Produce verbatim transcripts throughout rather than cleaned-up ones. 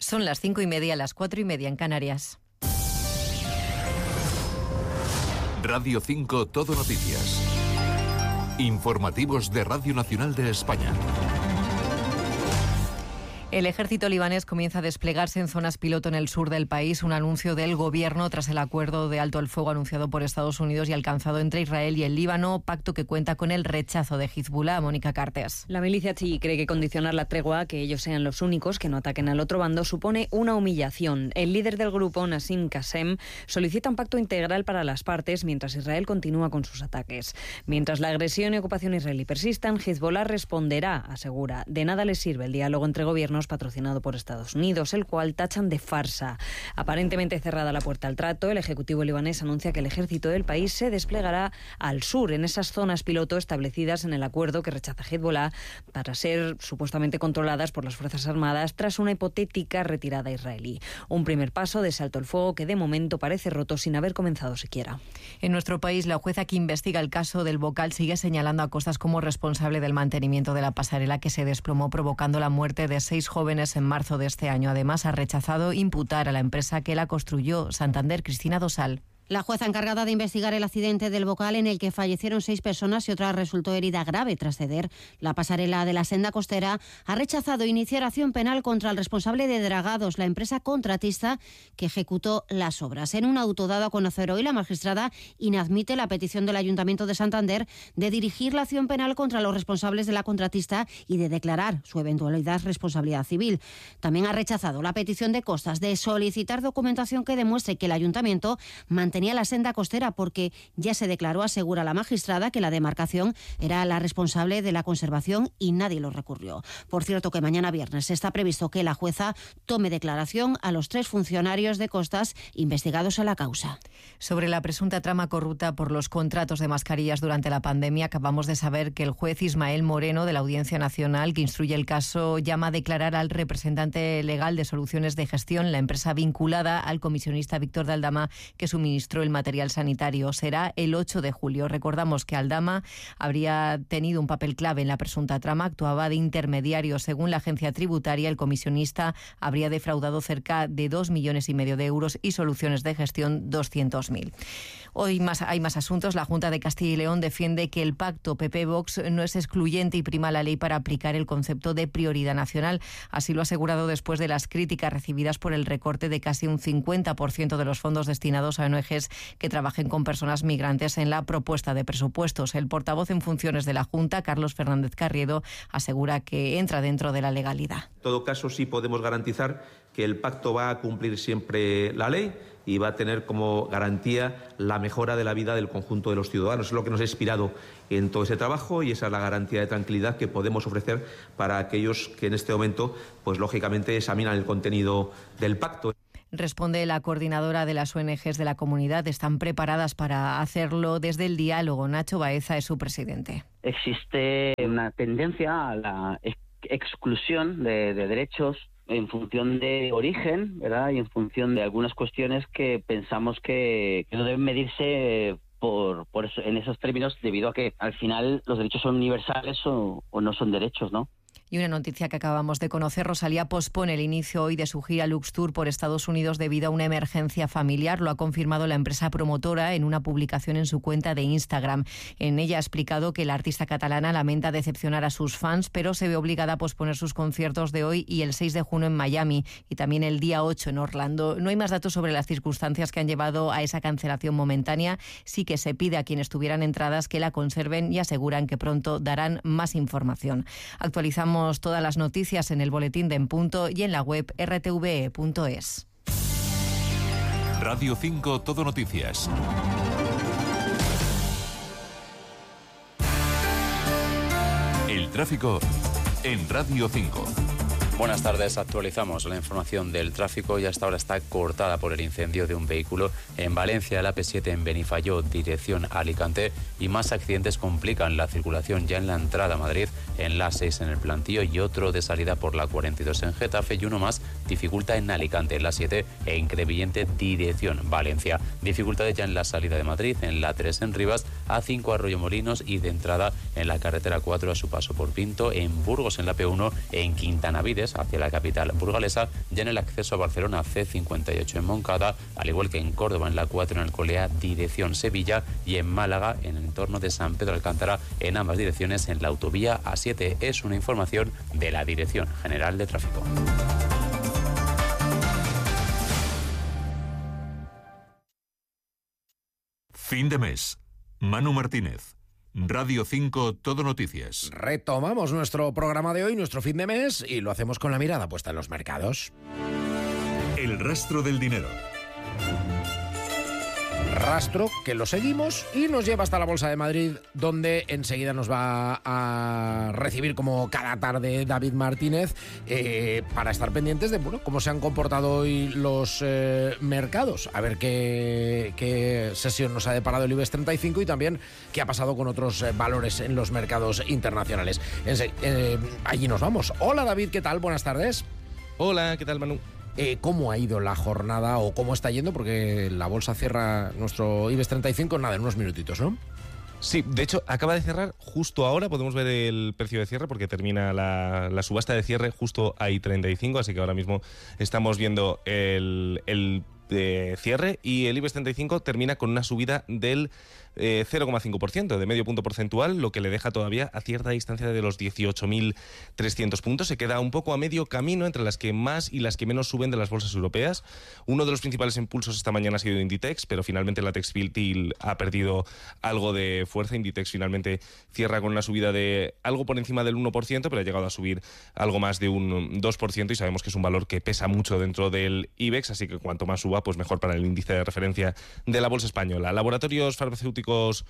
Son las cinco y media, las cuatro y media en Canarias. Radio cinco Todo Noticias. Informativos de Radio Nacional de España. El ejército libanés comienza a desplegarse en zonas piloto en el sur del país, un anuncio del gobierno tras el acuerdo de alto el fuego anunciado por Estados Unidos y alcanzado entre Israel y el Líbano, pacto que cuenta con el rechazo de Hezbollah. Mónica Cartes. La milicia chií cree que condicionar la tregua a que ellos sean los únicos que no ataquen al otro bando supone una humillación. El líder del grupo, Nassim Qasem, solicita un pacto integral para las partes mientras Israel continúa con sus ataques. Mientras la agresión y ocupación israelí persistan, Hezbollah responderá, asegura. De nada les sirve el diálogo entre gobiernos patrocinado por Estados Unidos, el cual tachan de farsa. Aparentemente cerrada la puerta al trato, el Ejecutivo libanés anuncia que el ejército del país se desplegará al sur, en esas zonas piloto establecidas en el acuerdo que rechaza Hezbollah, para ser supuestamente controladas por las Fuerzas Armadas tras una hipotética retirada israelí. Un primer paso de salto al fuego que de momento parece roto sin haber comenzado siquiera. En nuestro país, la jueza que investiga el caso del Bocal sigue señalando a Costas como responsable del mantenimiento de la pasarela que se desplomó, provocando la muerte de seis jóvenes en marzo de este año. Además, ha rechazado imputar a la empresa que la construyó, Santander. Cristina Dosal. La jueza encargada de investigar el accidente del Bocal, en el que fallecieron seis personas y otra resultó herida grave tras ceder la pasarela de la senda costera, ha rechazado iniciar acción penal contra el responsable de Dragados, la empresa contratista que ejecutó las obras. En un auto dado a conocer hoy, la magistrada inadmite la petición del Ayuntamiento de Santander de dirigir la acción penal contra los responsables de la contratista y de declarar su eventualidad responsabilidad civil. También ha rechazado la petición de Costas de solicitar documentación que demuestre que el Ayuntamiento mantiene tenía la senda costera porque ya se declaró, asegura la magistrada, que la demarcación era la responsable de la conservación y nadie lo recurrió. Por cierto, que mañana viernes está previsto que la jueza tome declaración a los tres funcionarios de Costas investigados en la causa. Sobre la presunta trama corrupta por los contratos de mascarillas durante la pandemia, acabamos de saber que el juez Ismael Moreno de la Audiencia Nacional, que instruye el caso, llama a declarar al representante legal de Soluciones de Gestión, la empresa vinculada al comisionista Víctor de Aldama, que suministró el material sanitario. Será el ocho de julio. Recordamos que Aldama habría tenido un papel clave en la presunta trama, actuaba de intermediario. Según la agencia tributaria, el comisionista habría defraudado cerca de dos millones y medio de euros y Soluciones de Gestión doscientos mil. Hoy más, hay más asuntos. La Junta de Castilla y León defiende que el pacto P P-Vox no es excluyente y prima la ley para aplicar el concepto de prioridad nacional. Así lo ha asegurado después de las críticas recibidas por el recorte de casi un cincuenta por ciento de los fondos destinados a O N Ges que trabajen con personas migrantes en la propuesta de presupuestos. El portavoz en funciones de la Junta, Carlos Fernández Carriedo, asegura que entra dentro de la legalidad. En todo caso, sí podemos garantizar que el pacto va a cumplir siempre la ley y va a tener como garantía la mejora de la vida del conjunto de los ciudadanos. Es lo que nos ha inspirado en todo ese trabajo y esa es la garantía de tranquilidad que podemos ofrecer para aquellos que en este momento, pues lógicamente, examinan el contenido del pacto. Responde la coordinadora de las O N Ges de la comunidad. Están preparadas para hacerlo desde el diálogo. Nacho Baeza es su presidente. Existe una tendencia a la ex- exclusión de, de derechos en función de origen, ¿verdad? Y en función de algunas cuestiones que pensamos que, que no deben medirse por, por eso, en esos términos, debido a que al final los derechos son universales o, o no son derechos, ¿no? Y una noticia que acabamos de conocer: Rosalía pospone el inicio hoy de su gira Lux Tour por Estados Unidos debido a una emergencia familiar. Lo ha confirmado la empresa promotora en una publicación en su cuenta de Instagram. En ella ha explicado que la artista catalana lamenta decepcionar a sus fans, pero se ve obligada a posponer sus conciertos de hoy y el seis de junio en Miami y también el día ocho en Orlando. No hay más datos sobre las circunstancias que han llevado a esa cancelación momentánea. Sí que se pide a quienes tuvieran entradas que la conserven y aseguran que pronto darán más información. Actualizamos todas las noticias en el boletín de En Punto y en la web r t v e punto es. Radio cinco Todo Noticias. El tráfico en Radio cinco. Buenas tardes, actualizamos la información del tráfico y hasta ahora está cortada por el incendio de un vehículo en Valencia, la A P siete en Benifayó, dirección Alicante, y más accidentes complican la circulación ya en la entrada a Madrid, en la A seis en el Plantío y otro de salida por la cuarenta y dos en Getafe y uno más dificulta en Alicante, en la siete en Crevillente, dirección Valencia. Dificultades ya en la salida de Madrid, en la tres en Rivas, A cinco Arroyomolinos y de entrada en la carretera cuatro a su paso por Pinto, en Burgos en la P uno, en Quintanavides tres hacia la capital burgalesa, ya en el acceso a Barcelona C cincuenta y ocho en Moncada, al igual que en Córdoba en la cuatro en Alcolea dirección Sevilla y en Málaga en el entorno de San Pedro Alcántara en ambas direcciones en la autovía A siete. Es una información de la Dirección General de Tráfico. Fin de mes. Manu Martínez. Radio cinco Todo Noticias. Retomamos nuestro programa de hoy, nuestro fin de mes, y lo hacemos con la mirada puesta en los mercados. El rastro del dinero. Rastro que lo seguimos y nos lleva hasta la Bolsa de Madrid, donde enseguida nos va a recibir, como cada tarde, David Martínez, eh, para estar pendientes de bueno, cómo se han comportado hoy los eh, mercados, a ver qué, qué sesión nos ha deparado el IBEX treinta y cinco y también qué ha pasado con otros eh, valores en los mercados internacionales. Ense- eh, allí nos vamos. Hola David, ¿qué tal? Buenas tardes. Hola, ¿qué tal, Manu? Eh, ¿Cómo ha ido la jornada o cómo está yendo? Porque la bolsa cierra nuestro IBEX treinta y cinco, nada, en unos minutitos, ¿no? Sí, de hecho, acaba de cerrar justo ahora. Podemos ver el precio de cierre porque termina la, la subasta de cierre justo a I treinta y cinco, así que ahora mismo estamos viendo el, el de cierre y el IBEX treinta y cinco termina con una subida del eh, cero coma cinco por ciento, de medio punto porcentual, lo que le deja todavía a cierta distancia de los dieciocho mil trescientos puntos. Se queda un poco a medio camino entre las que más y las que menos suben de las bolsas europeas. Uno de los principales impulsos esta mañana ha sido Inditex, pero finalmente la Textil ha perdido algo de fuerza. Inditex finalmente cierra con una subida de algo por encima del uno por ciento, pero ha llegado a subir algo más de un dos por ciento y sabemos que es un valor que pesa mucho dentro del IBEX, así que cuanto más suba, pues mejor para el índice de referencia de la bolsa española. Laboratorios Farmacéuticos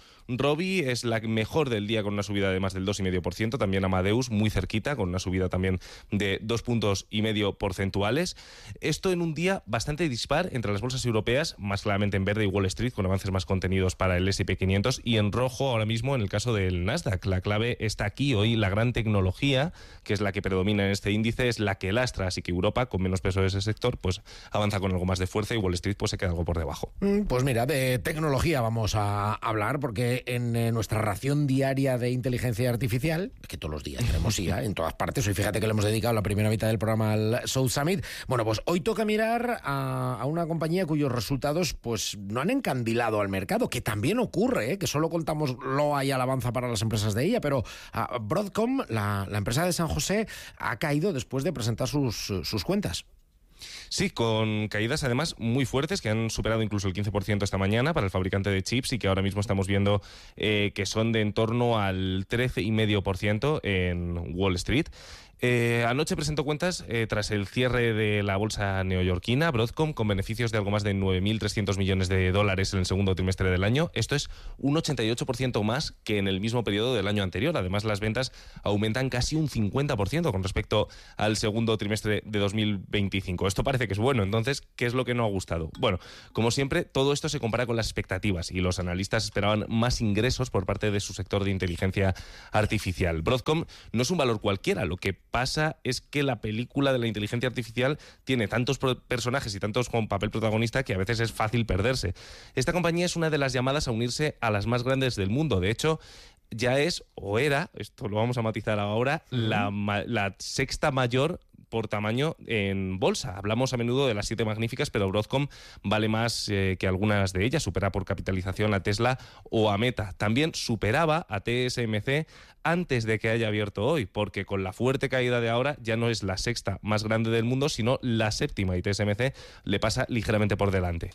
Rovi es la mejor del día con una subida de más del dos coma cinco por ciento, también Amadeus muy cerquita con una subida también de dos puntos y medio porcentuales. Esto en un día bastante dispar entre las bolsas europeas, más claramente en verde y Wall Street, con avances más contenidos para el ese y pe quinientos, y en rojo ahora mismo en el caso del Nasdaq. La clave está aquí hoy, la gran tecnología, que es la que predomina en este índice, es la que lastra, así que Europa, con menos peso de ese sector, pues avanza con algo más de fuerza y Wall Street pues se queda algo por debajo. Pues mira, de tecnología vamos a hablar, porque en eh, nuestra ración diaria de inteligencia artificial, que todos los días tenemos I A en todas partes, hoy fíjate que le hemos dedicado la primera mitad del programa al South Summit, bueno, pues hoy toca mirar a, a una compañía cuyos resultados pues no han encandilado al mercado, que también ocurre, ¿eh? Que solo contamos loa y alabanza para las empresas de ella, pero uh, Broadcom, la, la empresa de San José, ha caído después de presentar sus, sus cuentas. Sí, con caídas además muy fuertes que han superado incluso el quince por ciento esta mañana para el fabricante de chips y que ahora mismo estamos viendo eh, que son de en torno al trece coma cinco por ciento en Wall Street. Eh, anoche presentó cuentas eh, tras el cierre de la bolsa neoyorquina, Broadcom, con beneficios de algo más de nueve mil trescientos millones de dólares en el segundo trimestre del año. Esto es un ochenta y ocho por ciento más que en el mismo periodo del año anterior. Además, las ventas aumentan casi un cincuenta por ciento con respecto al segundo trimestre de dos mil veinticinco. Esto parece que es bueno. Entonces, ¿qué es lo que no ha gustado? Bueno, como siempre, todo esto se compara con las expectativas y los analistas esperaban más ingresos por parte de su sector de inteligencia artificial. Broadcom no es un valor cualquiera. Lo que pasa es que la película de la inteligencia artificial tiene tantos personajes y tantos con papel protagonista que a veces es fácil perderse. Esta compañía es una de las llamadas a unirse a las más grandes del mundo. De hecho, ya es, o era, esto lo vamos a matizar ahora, uh-huh. la, la sexta mayor por tamaño en bolsa. Hablamos a menudo de las siete magníficas, pero Broadcom vale más eh, que algunas de ellas. Supera por capitalización a Tesla o a Meta. También superaba a T S M C antes de que haya abierto hoy, porque con la fuerte caída de ahora ya no es la sexta más grande del mundo, sino la séptima, y T S M C le pasa ligeramente por delante.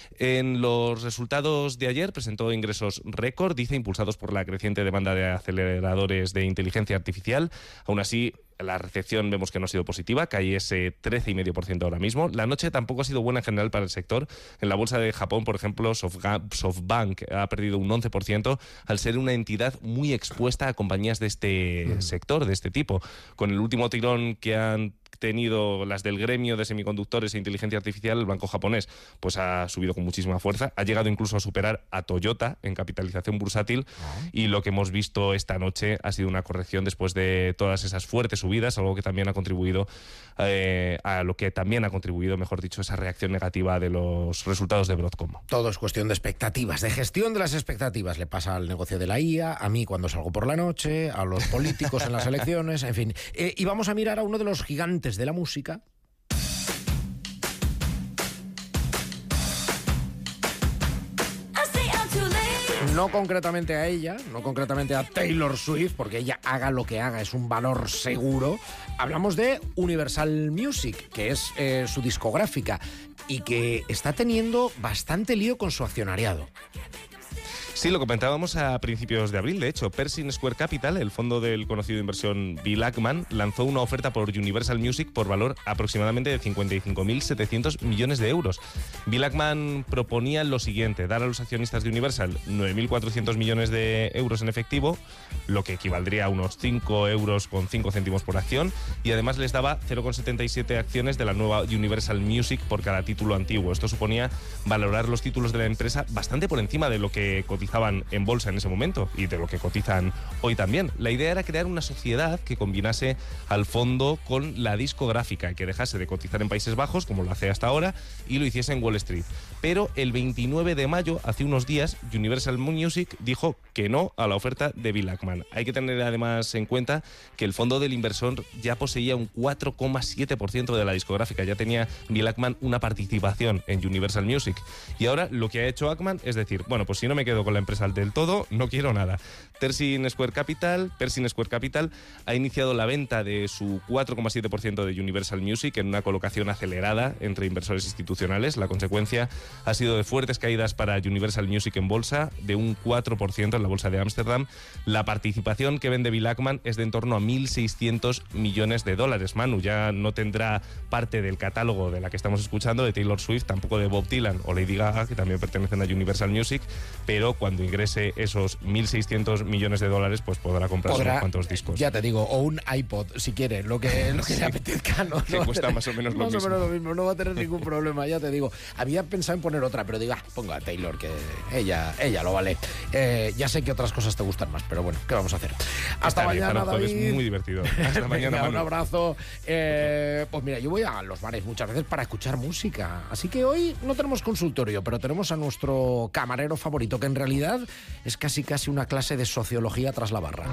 En los resultados de ayer presentó ingresos récord, dice, impulsados por la creciente demanda de aceleradores de inteligencia artificial. Aún así, la recepción vemos que no ha sido positiva, cae ese trece coma cinco por ciento ahora mismo. La noche tampoco ha sido buena en general para el sector. En la bolsa de Japón, por ejemplo, SoftBank ha perdido un once por ciento al ser una entidad muy expuesta a compañías de este mm. sector, de este tipo. Con el último tirón que han tenido las del gremio de semiconductores e inteligencia artificial, el banco japonés pues ha subido con muchísima fuerza, ha llegado incluso a superar a Toyota en capitalización bursátil, uh-huh. y lo que hemos visto esta noche ha sido una corrección después de todas esas fuertes subidas, algo que también ha contribuido eh, a lo que también ha contribuido, mejor dicho, esa reacción negativa de los resultados de Broadcom. Todo es cuestión de expectativas, de gestión de las expectativas. Le pasa al negocio de la I A, a mí cuando salgo por la noche, a los políticos en las elecciones, en fin. Eh, y vamos a mirar a uno de los gigantes de la música. No concretamente a ella, no concretamente a Taylor Swift, porque ella haga lo que haga, es un valor seguro. Hablamos de Universal Music, que es eh, su discográfica, y que está teniendo bastante lío con su accionariado. Sí, lo comentábamos a principios de abril. De hecho, Pershing Square Capital, el fondo del conocido de inversión Bill Ackman, lanzó una oferta por Universal Music por valor aproximadamente de cincuenta y cinco mil setecientos millones de euros. Bill Ackman proponía lo siguiente: dar a los accionistas de Universal nueve mil cuatrocientos millones de euros en efectivo, lo que equivaldría a unos cinco euros con cinco céntimos por acción, y además les daba cero coma setenta y siete acciones de la nueva Universal Music por cada título antiguo. Esto suponía valorar los títulos de la empresa bastante por encima de lo que cotizaban en bolsa en ese momento y de lo que cotizan hoy también. La idea era crear una sociedad que combinase al fondo con la discográfica, que dejase de cotizar en Países Bajos, como lo hace hasta ahora, y lo hiciese en Wall Street. Pero el veintinueve de mayo, hace unos días, Universal Music dijo que no a la oferta de Bill Ackman. Hay que tener además en cuenta que el fondo del inversor ya poseía un cuatro coma siete por ciento de la discográfica. Ya tenía Bill Ackman una participación en Universal Music. Y ahora lo que ha hecho Ackman es decir, bueno, pues si no me quedo con la empresa del todo, no quiero nada. Pershing Square Capital, Pershing Square Capital ha iniciado la venta de su cuatro coma siete por ciento de Universal Music en una colocación acelerada entre inversores institucionales. La consecuencia ha sido de fuertes caídas para Universal Music en bolsa, de un cuatro por ciento en la bolsa de Ámsterdam. La participación que vende Bill Ackman es de en torno a mil seiscientos millones de dólares. Manu ya no tendrá parte del catálogo de la que estamos escuchando, de Taylor Swift, tampoco de Bob Dylan o Lady Gaga, que también pertenecen a Universal Music, pero cuando ingrese esos mil seiscientos millones de dólares, pues podrá comprar podrá, unos cuantos discos. Ya te digo, o un iPod, si quiere, lo que, lo que sí, le apetezca. No, que no cuesta tener, más o menos lo más mismo. Más o menos lo mismo, no va a tener ningún problema, ya te digo. Había pensado en poner otra, pero digo, ah, pongo a Taylor, que ella, ella lo vale. Eh, ya sé que otras cosas te gustan más, pero bueno, ¿qué vamos a hacer? Hasta Está mañana, bien, David. Es muy divertido. Hasta mañana, Manu. Un abrazo. Eh, pues mira, yo voy a los bares muchas veces para escuchar música, así que hoy no tenemos consultorio, pero tenemos a nuestro camarero favorito, que en realidad es casi casi una clase de sociología tras la barra.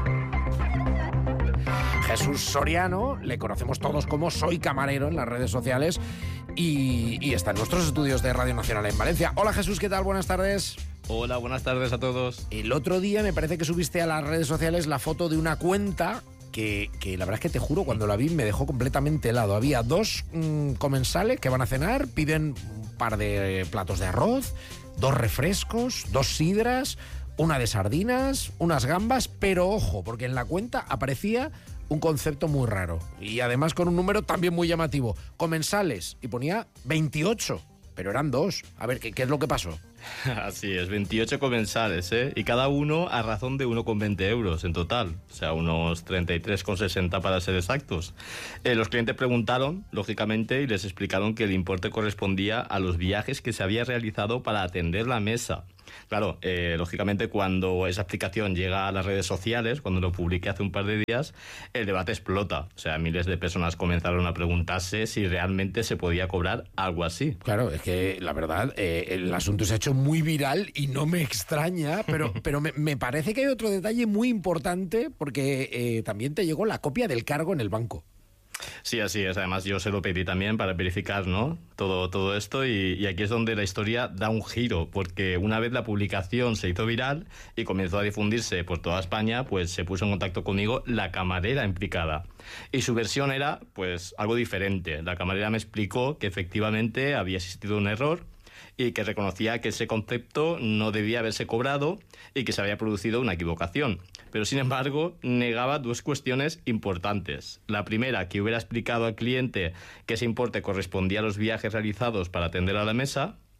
Jesús Soriano, le conocemos todos como Soy Camarero en las redes sociales y, y está en nuestros estudios de Radio Nacional en Valencia. Hola Jesús, ¿qué tal? Buenas tardes. Hola, buenas tardes a todos. El otro día me parece que subiste a las redes sociales la foto de una cuenta que, que la verdad es que te juro, cuando la vi me dejó completamente helado. Había dos mmm, comensales que van a cenar, piden un par de platos de arroz, dos refrescos, dos sidras, una de sardinas, unas gambas, pero ojo, porque en la cuenta aparecía un concepto muy raro y además con un número también muy llamativo. Comensales, y ponía veintiocho, pero eran dos. A ver, ¿qué, qué es lo que pasó? Así es, veintiocho comensales, ¿eh? Y cada uno a razón de uno coma veinte euros en total, o sea, unos treinta y tres coma sesenta para ser exactos. Eh, los clientes preguntaron, lógicamente, y les explicaron que el importe correspondía a los viajes que se había realizado para atender la mesa. Claro, eh, lógicamente cuando esa aplicación llega a las redes sociales, cuando lo publiqué hace un par de días, el debate explota. O sea, miles de personas comenzaron a preguntarse si realmente se podía cobrar algo así. Claro, es que la verdad, eh, el asunto se ha hecho muy viral y no me extraña, pero, pero me, me parece que hay otro detalle muy importante porque eh, también te llegó la copia del cargo en el banco. Sí, así es. Además, yo se lo pedí también para verificar, ¿no? todo, todo esto y, y aquí es donde la historia da un giro, porque una vez la publicación se hizo viral y comenzó a difundirse por toda España, pues se puso en contacto conmigo la camarera implicada. Y su versión era, pues, algo diferente. La camarera me explicó que efectivamente había existido un error y que reconocía que ese concepto no debía haberse cobrado y que se había producido una equivocación. Pero, sin embargo, negaba dos cuestiones importantes. La primera, que hubiera explicado al cliente que ese importe correspondía a los viajes realizados para atender a la mesa.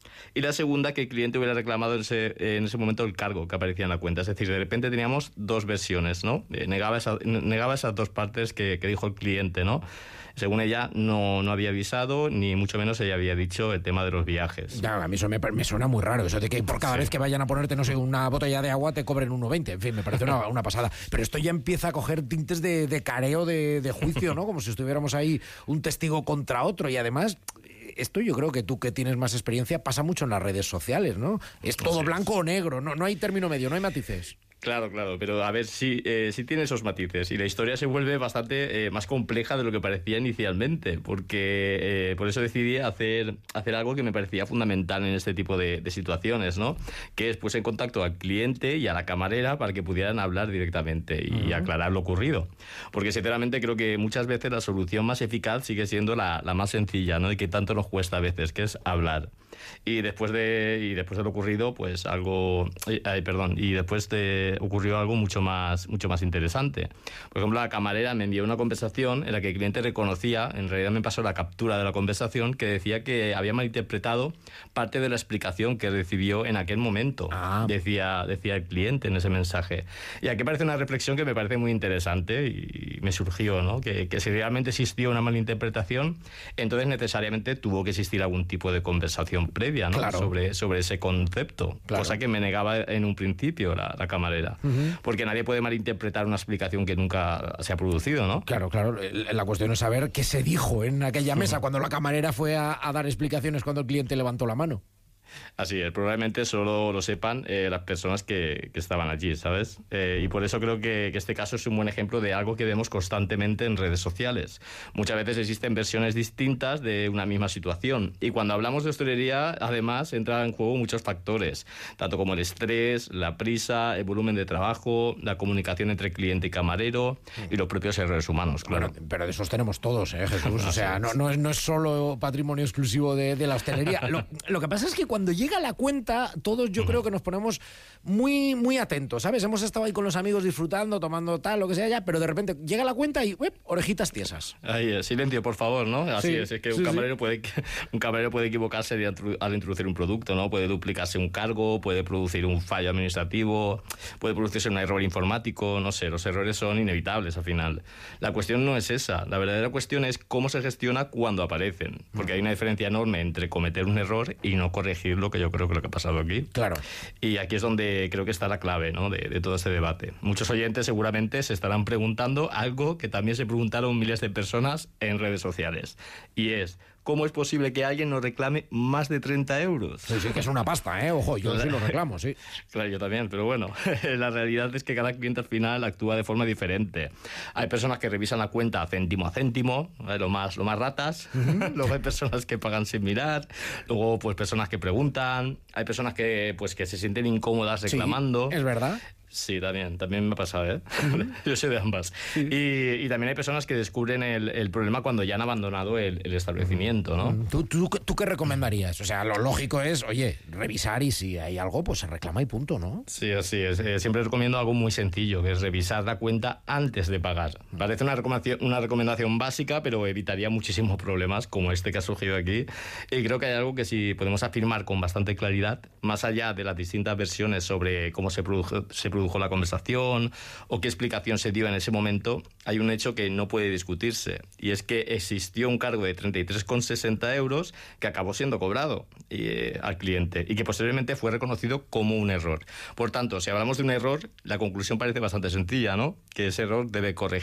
Y la segunda, que el cliente hubiera reclamado en ese, en ese momento el cargo que aparecía en la cuenta. Es decir, de repente teníamos dos versiones, ¿no? Eh, negaba, esa, negaba esas dos partes que, que dijo el cliente, ¿no? Según ella, no, no había avisado, ni mucho menos ella había dicho el tema de los viajes. Ya, a mí eso me, me suena muy raro, eso de que por cada sí. vez que vayan a ponerte, no sé, una botella de agua te cobren uno veinte. En fin, me parece una, una pasada. Pero esto ya empieza a coger tintes de, de careo, de, de juicio, ¿no? Como si estuviéramos ahí un testigo contra otro. Y además, esto yo creo que tú, que tienes más experiencia, pasa mucho en las redes sociales, ¿no? Es todo sí. blanco o negro, no, no hay término medio, no hay matices. Claro, claro, pero a ver, sí, eh, sí tiene esos matices y la historia se vuelve bastante eh, más compleja de lo que parecía inicialmente, porque eh, por eso decidí hacer, hacer algo que me parecía fundamental en este tipo de, de situaciones, ¿no? Que es puesta en contacto al cliente y a la camarera para que pudieran hablar directamente y uh-huh. aclarar lo ocurrido. Porque sinceramente creo que muchas veces la solución más eficaz sigue siendo la, la más sencilla, ¿no? Y que tanto nos cuesta a veces, que es hablar. Y después de y después de lo ocurrido, pues algo, eh, perdón, y después de ocurrió algo mucho más mucho más interesante. Por ejemplo, la camarera me envió una conversación en la que el cliente reconocía, en realidad me pasó la captura de la conversación, que decía que había malinterpretado parte de la explicación que recibió en aquel momento. Ah. Decía decía el cliente en ese mensaje. Y aquí parece una reflexión que me parece muy interesante y me surgió, ¿no? Que, que si realmente existió una malinterpretación, entonces necesariamente tuvo que existir algún tipo de conversación previa, ¿no? Claro. sobre, sobre ese concepto, claro. cosa que me negaba en un principio la, la camarera, uh-huh. porque nadie puede malinterpretar una explicación que nunca se ha producido, ¿no? Claro, claro, la cuestión es saber qué se dijo en aquella mesa uh-huh. cuando la camarera fue a, a dar explicaciones cuando el cliente levantó la mano. Así es, probablemente solo lo sepan eh, las personas que, que estaban allí, ¿sabes? Eh, y por eso creo que, que este caso es un buen ejemplo de algo que vemos constantemente en redes sociales. Muchas veces existen versiones distintas de una misma situación. Y cuando hablamos de hostelería, además, entran en juego muchos factores, tanto como el estrés, la prisa, el volumen de trabajo, la comunicación entre cliente y camarero y los propios errores humanos, claro. Bueno, pero de esos tenemos todos, ¿eh, Jesús? O sea, no, no, es, no es solo patrimonio exclusivo de, de la hostelería. Lo, lo que pasa es que cuando llega la cuenta, todos yo creo que nos ponemos muy, muy atentos, ¿sabes? Hemos estado ahí con los amigos disfrutando, tomando tal, lo que sea ya, pero de repente llega la cuenta y ¡uep! Orejitas tiesas. Ahí es, silencio, por favor, ¿no? Así sí, es, es que un, sí, camarero sí. Puede, un camarero puede equivocarse al introducir un producto, ¿no? Puede duplicarse un cargo, puede producir un fallo administrativo, puede producirse un error informático, no sé, los errores son inevitables al final. La cuestión no es esa, la verdadera cuestión es cómo se gestiona cuando aparecen, porque hay una diferencia enorme entre cometer un error y no corregirlo, que yo creo que lo que ha pasado aquí. Claro. Y aquí es donde creo que está la clave, ¿no? de, de todo este debate. Muchos oyentes seguramente se estarán preguntando algo que también se preguntaron miles de personas en redes sociales. Y es, ¿cómo es posible que alguien nos reclame más de treinta euros? Sí, sí, que es una pasta, ¿eh? Ojo, yo sí lo reclamo, sí. Claro, yo también, pero bueno, la realidad es que cada cliente al final actúa de forma diferente. Hay personas que revisan la cuenta céntimo a céntimo, ¿vale? lo más, lo más ratas. Uh-huh. Luego hay personas que pagan sin mirar. Luego, pues, personas que preguntan. Hay personas que, pues, que se sienten incómodas reclamando. Sí, es verdad. Sí, también, también me ha pasado, ¿eh? Yo soy de ambas. Sí. Y, y también hay personas que descubren el, el problema cuando ya han abandonado el, el establecimiento, ¿no? ¿Tú, tú, ¿Tú qué recomendarías? O sea, lo lógico es, oye, revisar y si hay algo, pues se reclama y punto, ¿no? Sí, así es. Eh, siempre recomiendo algo muy sencillo, que es revisar la cuenta antes de pagar. Parece una recomendación, una recomendación básica, pero evitaría muchísimos problemas como este que ha surgido aquí. Y creo que hay algo que sí podemos afirmar con bastante claridad, más allá de las distintas versiones sobre cómo se produjo, se produjo la conversación o qué explicación se dio en ese momento, hay un hecho que no puede discutirse, y es que existió un cargo de treinta y tres con sesenta euros que acabó siendo cobrado eh, al cliente y que posteriormente fue reconocido como un error. Por tanto, si hablamos de un error, la conclusión parece bastante sencilla, ¿no? Que ese error debe corregirse